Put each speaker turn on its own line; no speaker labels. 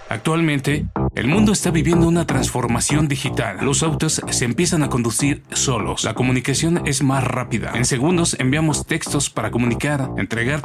Actualmente, el mundo está viviendo una transformación digital. Los autos se empiezan a conducir solos. La comunicación es más rápida. En segundos enviamos textos para comunicar, entregar